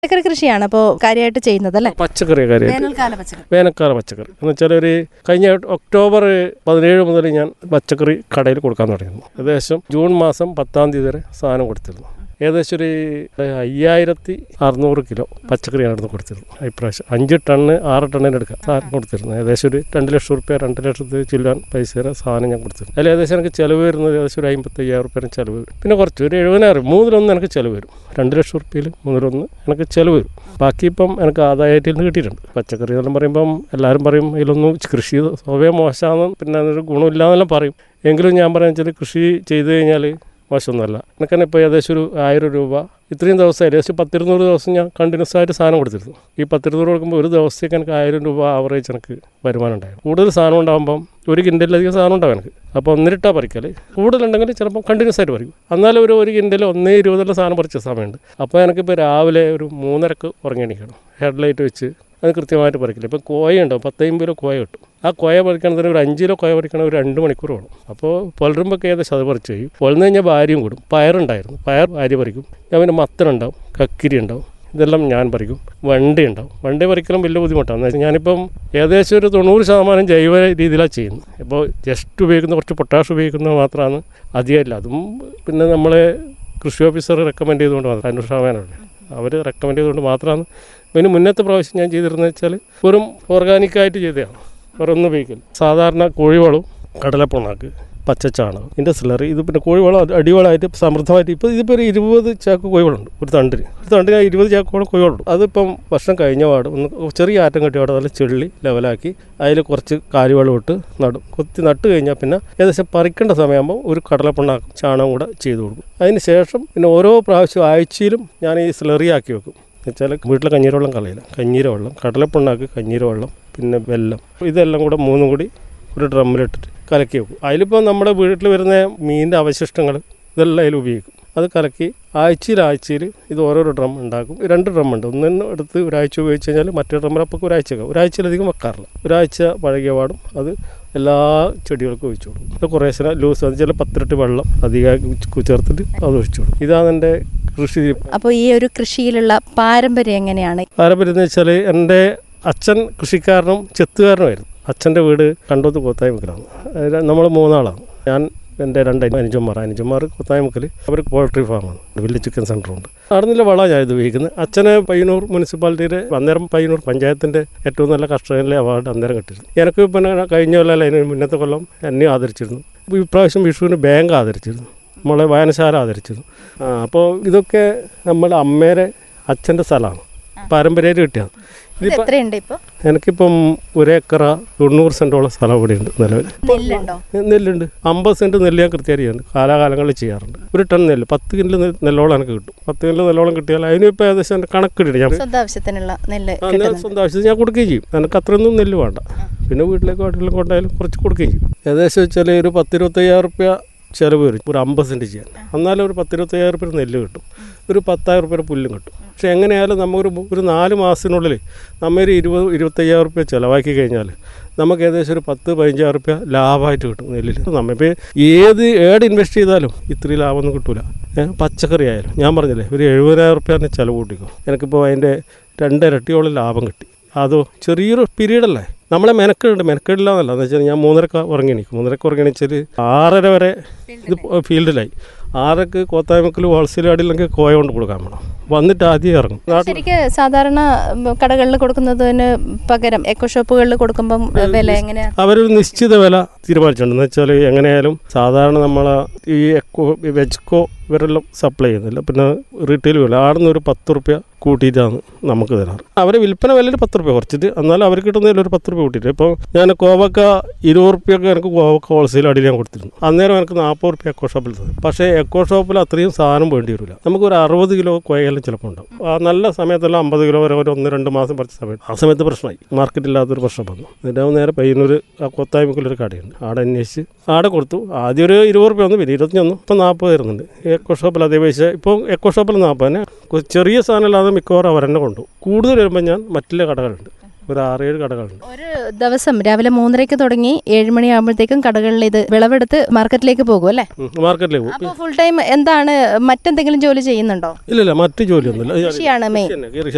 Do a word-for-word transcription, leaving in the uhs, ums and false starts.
പച്ചക്കറി കൃഷിയാണ് അപ്പോൾ കാര്യമായിട്ട് ചെയ്യുന്നത് അല്ലേ? പച്ചക്കറി കാര്യമായിട്ട് വേനൽക്കാല പച്ചക്കറി വേനൽക്കാല പച്ചക്കറി എന്ന് വെച്ചാൽ ഒരു കഴിഞ്ഞ ഒക്ടോബർ പതിനേഴ് മുതൽ ഞാൻ പച്ചക്കറി കടയിൽ കൊടുക്കാൻ തുടങ്ങിയിരുന്നു. ഏകദേശം ജൂൺ മാസം പത്താം തീയതി വരെ സാധനം കൊടുത്തിരുന്നു. ഏകദേശം ഒരു അയ്യായിരത്തി അറുന്നൂറ് കിലോ പച്ചക്കറിയാണ് ഇവിടുന്ന് കൊടുത്തിരുന്നത്. ഇപ്രാവശ്യം അഞ്ച് ടണ്ണ് ആറ് ടണ്ണിന് എടുക്കാം സാധനം കൊടുത്തിരുന്നു. ഏകദേശം ഒരു രണ്ട് ലക്ഷം റുപ്യ രണ്ട് ലക്ഷത്തി ചില്ലാൻ പൈസ വരെ സാധനം ഞാൻ കൊടുത്തിരുന്നു. അതിൽ ഏകദേശം എനിക്ക് ചിലവ് വരുന്നത് ഏകദേശം ഒരു അമ്പത്തി അയ്യായിരം റുപ്യ ചിലവ് വരും. പിന്നെ കുറച്ച് ഒരു എഴുപതിനായിരം മൂന്നിലൊന്ന് എനിക്ക് ചിലവ് വരും. രണ്ട് ലക്ഷം റുപ്യയിൽ മൂന്നിലൊന്ന് എനിക്ക് ചിലവ് വരും. ബാക്കി ഇപ്പം എനിക്ക് ആദായത്തിൽ നിന്ന് കിട്ടിയിട്ടുണ്ട്. പച്ചക്കറി എന്നെല്ലാം പറയുമ്പം എല്ലാവരും പറയും ഇതിലൊന്നും കൃഷി സ്വയം മോശമാണെന്ന് പിന്നെ അതൊരു ഗുണമില്ലാന്നെല്ലാം പറയും. എങ്കിലും ഞാൻ പറയാൻ വെച്ചാൽ കൃഷി ചെയ്ത് കഴിഞ്ഞാൽ മോശമൊന്നുമല്ല. എനിക്ക് തന്നെ ഇപ്പോൾ ഏകദേശം ഒരു ആയിരം രൂപ ഇത്രയും ദിവസം ഏകദേശം പത്തിരുന്നൂറ് ദിവസം ഞാൻ കണ്ടിന്യൂസ് ആയിട്ട് സാധനം കൊടുത്തിരുന്നു. ഈ പത്തിരുന്നൂറ് കൊടുക്കുമ്പോൾ ഒരു ദിവസത്തേക്ക് എനിക്ക് ആയിരം രൂപ ആവറേജ് എനിക്ക് വരുമാനം ഉണ്ടായിരുന്നു. കൂടുതൽ സാധനം ഉണ്ടാകുമ്പം ഒരു കിൻഡലിലധികം സാധനം ഉണ്ടാവും എനിക്ക്. അപ്പോൾ ഒന്നിരിട്ടാ പറിക്കൽ കൂടുതലുണ്ടെങ്കിൽ ചിലപ്പോൾ കണ്ടിന്യൂസ് ആയിട്ട് പറിക്കും. എന്നാലും ഒരു ഒരു കിൻഡൽ ഒന്നേ ഇരുപതെല്ലാം സാധനം പറിച്ച സമയമുണ്ട്. അപ്പോൾ എനിക്കിപ്പോൾ രാവിലെ ഒരു മൂന്നരക്ക് ഉറങ്ങി എണീക്കണം. ഹെഡ് ലൈറ്റ് വെച്ച് അത് കൃത്യമായിട്ട് പറിക്കില്ല. ഇപ്പോൾ കോയ ഉണ്ടാവും, പത്തമ്പത് കിലോ കോയ കിട്ടും. ആ കോയ പറിക്കണതിന് ഒരു അഞ്ച് കിലോ കോയ പറിക്കണ ഒരു രണ്ട് മണിക്കൂർ വേണം. അപ്പോൾ പുലരുമ്പോൾ ഏകദേശം അത് പറിച്ച് കഴിയും. പൊലന്ന് കഴിഞ്ഞാൽ ഭാര്യയും കൂടും. പയറുണ്ടായിരുന്നു, പയർ ഭാര്യ പറിക്കും. ഞാൻ പിന്നെ മത്തനുണ്ടാവും, കക്കിരി ഉണ്ടാവും, ഇതെല്ലാം ഞാൻ പറിക്കും. വണ്ടി ഉണ്ടാവും. വണ്ടി പറിക്കലും വലിയ ബുദ്ധിമുട്ടാണ്. എന്ന് വെച്ചാൽ ഞാനിപ്പം ഏകദേശം ഒരു തൊണ്ണൂറ് ശതമാനം ജൈവ രീതിയിലാണ് ചെയ്യുന്നത്. ഇപ്പോൾ ജസ്റ്റ് ഉപയോഗിക്കുന്ന കുറച്ച് പൊട്ടാഷ് ഉപയോഗിക്കുന്നത് മാത്രമാണ് അധികമില്ല. അതും പിന്നെ നമ്മളെ കൃഷി ഓഫീസർ റെക്കമെൻഡ് ചെയ്തുകൊണ്ട് മാത്രം അന്വേഷണമാണ് അവർ റെക്കമെൻഡ് ചെയ്തുകൊണ്ട് മാത്രമാണ്. പിന്നെ മുന്നത്തെ പ്രാവശ്യം ഞാൻ ചെയ്തിരുന്നത് വെച്ചാൽ വെറും ഓർഗാനിക്കായിട്ട് ചെയ്തതാണ്. വേറെ ഒന്നും ഉപയോഗിക്കില്ല. സാധാരണ കോഴിവളവും കടലപ്പുണ്ണാക്ക് പച്ചച്ചാണകം ഇതിൻ്റെ സ്ലറി ഇത് പിന്നെ കോഴിവളം അടിവളമായിട്ട് സമൃദ്ധമായിട്ട് ഇപ്പോൾ ഇതിപ്പോൾ ഒരു ഇരുപത് ചാക്ക് കോഴിവളമുണ്ട് ഒരു തണ്ടിന്. ഒരു തണ്ടിന് ഇരുപത് ചാക്കോളം കോഴിവളമുണ്ട്. അതിപ്പം വർഷം കഴിഞ്ഞ പാട് ഒന്ന് ചെറിയ ആറ്റം കെട്ടിയ പാട് നല്ല ചെള്ളി ലെവലാക്കി അതിൽ കുറച്ച് കാലിവളം ഇട്ട് നടും. കൊത്തി നട്ട് കഴിഞ്ഞാൽ പിന്നെ ഏകദേശം പറിക്കേണ്ട സമയമാകുമ്പോൾ ഒരു കടലപ്പുണ്ണാക്കും ചാണകം കൂടെ ചെയ്ത് കൊടുക്കും. അതിന് ശേഷം പിന്നെ ഓരോ പ്രാവശ്യം ആഴ്ചയിലും ഞാൻ ഈ സ്ലറി ആക്കി വെക്കും. എന്നുവെച്ചാൽ വീട്ടിലെ കഞ്ഞീര വെള്ളം കളയില്ല. കഞ്ഞീര വെള്ളം, കടലപ്പുണ്ണാക്ക്, കഞ്ഞീര വെള്ളം, പിന്നെ വെല്ലം, ഇതെല്ലാം കൂടെ മൂന്നും കൂടി ഒരു ഡ്രമ്മിലിട്ടിട്ട് കലക്കി വെക്കും. അതിലിപ്പോൾ നമ്മുടെ വീട്ടിൽ വരുന്ന മീനിൻ്റെ അവശിഷ്ടങ്ങൾ ഇതെല്ലാം അതിൽ ഉപയോഗിക്കും. അത് കലക്കി ആഴ്ചയിൽ ആഴ്ചയിൽ ഇത് ഓരോരോ ഡ്രം ഉണ്ടാക്കും. രണ്ട് ഡ്രമ്മുണ്ട്. ഒന്നിന് എടുത്ത് ഒരാഴ്ച ഉപയോഗിച്ച് കഴിഞ്ഞാൽ മറ്റേ ഡ്രമ്മിലപ്പോൾ ഒരാഴ്ച ഒരാഴ്ചയിലധികം വെക്കാറില്ല. ഒരാഴ്ച പഴകിയ പാടും അത് എല്ലാ ചെടികൾക്കും ഒഴിച്ചു കൊടുക്കും. അത് കുറേശ്ശെ ലൂസ് അത് ചില പത്തിരട്ടി വെള്ളം അധികം ചേർത്തിട്ട് അത് ഒഴിച്ചു കൊടുക്കും. ഇതാണ് എൻ്റെ കൃഷി. അപ്പോൾ ഈ ഒരു കൃഷിയിലുള്ള പാരമ്പര്യം എങ്ങനെയാണ്? പാരമ്പര്യം എന്ന് വെച്ചാൽ എൻ്റെ അച്ഛൻ കൃഷിക്കാരനും ചെത്തുകാരനുമായിരുന്നു. അച്ഛൻ്റെ വീട് കണ്ടോത്ത് കോത്തായിമുക്കിലാണ്. നമ്മൾ മൂന്നാളാണ്. ഞാൻ എൻ്റെ രണ്ട് അനുജന്മാർ അനുജന്മാർ കോത്തായിമുക്കിൽ അവർ പോൾട്രി ഫാമാണ്, വലിയ ചിക്കൻ സെൻ്ററുണ്ട്. നടന്നില്ല വളമാണ് ഞാൻ ഇത് ഉപയോഗിക്കുന്നത്. അച്ഛനെ പയ്യന്നൂർ മുനിസിപ്പാലിറ്റിയുടെ അന്നേരം പയ്യന്നൂർ പഞ്ചായത്തിൻ്റെ ഏറ്റവും നല്ല കർഷകനിലെ അവാർഡ് അന്നേരം കിട്ടിയിരുന്നു. എനിക്ക് പിന്നെ കഴിഞ്ഞ കൊല്ലം അതിന് മുന്നത്തെ കൊല്ലം എന്നെ ആദരിച്ചിരുന്നു. ഇപ്രാവശ്യം വിഷുവിന് ബാങ്ക് ആദരിച്ചിരുന്നു, നമ്മളെ വായനശാല ആദരിച്ചിരുന്നു. അപ്പോൾ ഇതൊക്കെ നമ്മുടെ അമ്മേരെ അച്ഛൻ്റെ സ്ഥലമാണ്, പാരമ്പര്യമായിട്ട് കിട്ടിയാണ്. ഇതിപ്പോൾ എനിക്കിപ്പം ഒരേക്കറ തൊണ്ണൂറ് സെൻറ്റോളം സ്ഥലം ഇവിടെയുണ്ട് നിലവിൽ. നെല്ലുണ്ട്. അമ്പത് സെൻറ്റ് നെല്ല് ഞാൻ കൃത്യമായിട്ട് ചെയ്യുന്നുണ്ട്. കാലാകാലങ്ങളിൽ ചെയ്യാറുണ്ട്. ഒരു ടൺ നെല്ല് പത്ത് കിലോ നെല്ലോളം എനിക്ക് കിട്ടും. പത്ത് കിലോ നെല്ലോളം കിട്ടിയാൽ അതിനിപ്പോൾ ഏകദേശം എൻ്റെ കണക്കിടില്ല. ഞാൻ സ്വന്തം ആവശ്യത്തിനുള്ള നെല്ല് സ്വന്തം ആവശ്യത്തിന് ഞാൻ കൊടുക്കുകയും ചെയ്യും. എനിക്ക് അത്രയൊന്നും നെല്ല് വേണ്ട. പിന്നെ വീട്ടിലേക്ക് വാട്ടിലും കൊണ്ടായാലും കുറച്ച് കൊടുക്കുകയും ചെയ്യും. ഏകദേശം വെച്ചാൽ ഒരു പത്തിരുപത്തയ്യായിരം റുപ്യ ചിലവ് വരും ഒരു അമ്പത് സെൻറ്റ് ചെയ്യാൻ. എന്നാലും ഒരു പത്തിരുപത്തയ്യായിരം റുപ്യ നെല്ല് കിട്ടും, ഒരു പത്തായിരം റുപ്യ പുല്ലും കിട്ടും. പക്ഷെ എങ്ങനെയായാലും നമുക്കൊരു ഒരു നാല് മാസത്തിനുള്ളിൽ നമ്മൊരു ഇരുപത് ഇരുപത്തയ്യായിരം റുപ്യ ചിലവാക്കി കഴിഞ്ഞാൽ നമുക്ക് ഏകദേശം ഒരു പത്ത് പതിനഞ്ചായിരം റുപ്യ ലാഭമായിട്ട് കിട്ടും നെല്ലിൽ. നമ്മളിപ്പോൾ ഏത് ഏട് ഇൻവെസ്റ്റ് ചെയ്താലും ഇത്രയും ലാഭമൊന്നും കിട്ടില്ല. പച്ചക്കറി ആയാലും ഞാൻ പറഞ്ഞില്ലേ ഒരു എഴുപതിനായിരം റുപ്യ തന്നെ ചിലവ് കൂട്ടിക്കും. എനിക്കിപ്പോൾ അതിൻ്റെ രണ്ടിരട്ടിയോളം ലാഭം കിട്ടി. അതോ ചെറിയൊരു പീരീഡല്ലേ. നമ്മളെ മെനക്കേടുണ്ട്, മെനക്കേടില്ല എന്നല്ല എന്ന് വെച്ചാൽ ഞാൻ മൂന്നരക്ക് ഉറങ്ങി എണീക്കും. മൂന്നരക്ക് ഉറങ്ങി എണീച്ചാൽ ആറര വരെ ഇത് ഫീൽഡിലായി. ആറരക്ക് കോത്തായ്മക്കൽ ഹോൾസെയിൽ ആടില്ലെങ്കിൽ കോയ കൊണ്ട് കൊടുക്കാൻ വേണം. വന്നിട്ട് ആദ്യം ഇറങ്ങും. ശരിക്കും സാധാരണ കടകളിൽ കൊടുക്കുന്നതിന് പകരം എക്കോ ഷോപ്പുകളിൽ കൊടുക്കുമ്പം വില എങ്ങനെയാണ്? അവരൊരു നിശ്ചിത വില തീരുമാനിച്ചിട്ടുണ്ട്. എന്ന് വെച്ചാൽ എങ്ങനെയായാലും സാധാരണ നമ്മളെ ഈ എക്കോ വെജ്കോ ഇവരെല്ലാം സപ്ലൈ ചെയ്യുന്നില്ല. പിന്നെ റീറ്റെയിൽ വില ആടുന്ന ഒരു പത്ത് റുപ്യ കൂട്ടിയിട്ടാണ് നമുക്ക് തരാറ്. അവരെ വിൽപ്പന വിലയിൽ പത്ത് റുപ്യ കുറച്ചിട്ട് എന്നാലും അവർ കിട്ടുന്നതിൽ ഒരു പത്ത് റുപ്യ കൂട്ടിയിട്ട്. ഇപ്പോൾ ഞാൻ കോവക്ക ഇരുപത് റുപ്യൊക്കെ എനിക്ക് കോവക്ക ഹോൾസെയിൽ അടിയിൽ ഞാൻ കൊടുത്തിരുന്നു. അന്നേരം എനിക്ക് നാൽപ്പത് റുപ്യ എക്കോ ഷോപ്പിൽ തന്നു. പക്ഷേ എക്കോ ഷോപ്പിൽ അത്രയും സാധനം വേണ്ടി വരില്ല. നമുക്കൊരു അറുപത് കിലോ കോയെല്ലാം ചിലപ്പോൾ ഉണ്ടാവും. ആ നല്ല സമയത്തെല്ലാം അമ്പത് കിലോ വരെ ഒരു ഒന്ന് രണ്ട് മാസം പറിച്ച സമയത്ത് ആ സമയത്ത് പ്രശ്നമായി, മാർക്കറ്റില്ലാത്തൊരു പ്രശ്നം വന്നു. എന്നിട്ട് നേരെ പയ്യന്നൂർ ആ കൊത്തായ്മക്കുള്ളൊരു കടയുണ്ട്, ആടെ അന്വേഷിച്ച് ആടെ കൊടുത്തു. ആദ്യം ഒരു ഇരുപത് റുപ്യ വന്നു, പിന്നെ ഇരുപത്തി ഒന്ന്, ഇപ്പം നാൽപ്പത് തരുന്നുണ്ട്. എക്കോ ഷോപ്പിൽ അതേ പൈസ ഇപ്പോൾ എക്കോ ഷോപ്പിൽ നാൽപ്പത് തന്നെ. ചെറിയ സാധനം അല്ലാതെ മിക്കവാറും അവരെന്നെ കൊണ്ടു. കൂടുതൽ വരുമ്പോൾ ഞാൻ മറ്റുള്ള കടകളുണ്ട്, ഒരു ആറേഴ് കടകളുണ്ട്. ഒരു ദിവസം രാവിലെ മൂന്നരയ്ക്ക് തുടങ്ങി ഏഴ് മണിയാകുമ്പോഴത്തേക്കും കടകളിൽ ഇത് വിളവെടുത്ത് മാർക്കറ്റിലേക്ക് പോകും അല്ലേ? മാർക്കറ്റിലേക്ക് പോകും. അപ്പോൾ ഫുൾ ടൈം എന്താണ് മറ്റെന്തെങ്കിലും ജോലി ചെയ്യുന്നുണ്ടോ? ഇല്ലല്ല, മറ്റു ജോലിയൊന്നുമില്ല. കൃഷിയാണ് മെയിൻ.